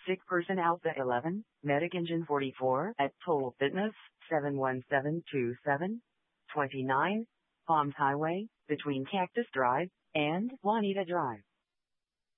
Sick Person Alpha 11, Medic Engine 44 at Total Fitness, 71727, 29, Palms Highway, between Cactus Drive and Juanita Drive.